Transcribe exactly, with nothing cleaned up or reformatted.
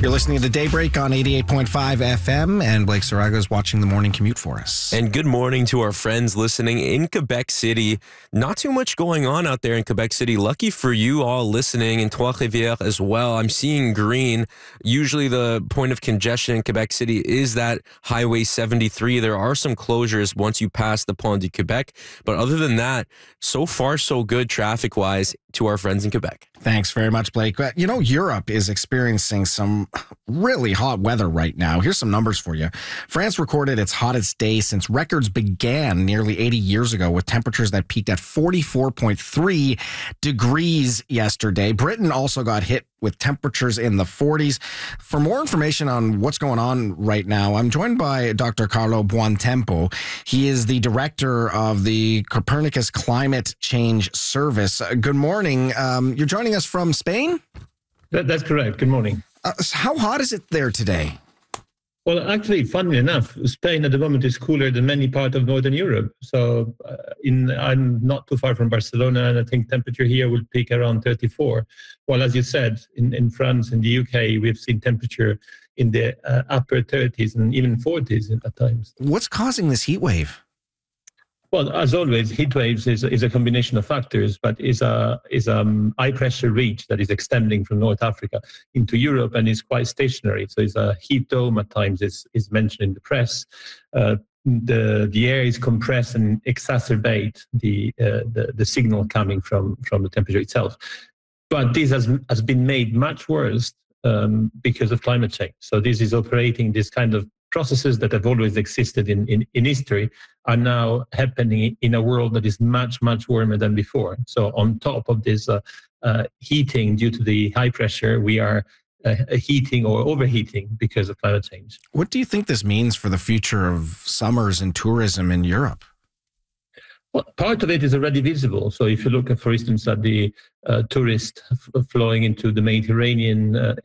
You're listening to Daybreak on eighty-eight point five F M, and Blake Sarago is watching the morning commute for us. And good morning to our friends listening in Quebec City. Not too much going on out there in Quebec City. Lucky for you all listening in Trois-Rivières as well. I'm seeing green. Usually the point of congestion in Quebec City is that Highway seventy-three. There are some closures once you pass the Pont du Québec. But other than that, so far so good traffic-wise to our friends in Quebec. Thanks very much, Blake. You know, Europe is experiencing some really hot weather right now. Here's some numbers for you. France recorded its hottest day since records began nearly eighty years ago, with temperatures that peaked at forty-four point three degrees yesterday. Britain also got hit with temperatures in the forties. For more information on what's going on right now, I'm joined by Doctor Carlo Buontempo. He is the director of the Copernicus Climate Change Service. Uh, good morning. Um, you're joining us from Spain? That, that's correct. Good morning. Uh, how hot is it there today? Well, actually, funnily enough, Spain at the moment is cooler than many parts of Northern Europe. So uh, in I'm not too far from Barcelona, and I think temperature here will peak around thirty-four. Well, as you said, in, in France and the U K, we've seen temperature in the uh, upper thirties and even forties at times. What's causing this heat wave? Well, as always, heat waves is, is a combination of factors, but is a is a um, high pressure ridge that is extending from North Africa into Europe and is quite stationary. So it's a heat dome at times, is is mentioned in the press. Uh, the the air is compressed and exacerbate the uh, the the signal coming from from the temperature itself. But this has has been made much worse um, because of climate change. So this is operating this kind of processes that have always existed in, in, in history are now happening in a world that is much, much warmer than before. So on top of this uh, uh, heating due to the high pressure, we are uh, heating or overheating because of climate change. What do you think this means for the future of summers and tourism in Europe? Well, part of it is already visible. So if you look at, for instance, at the uh, tourists f- flowing into the Mediterranean uh,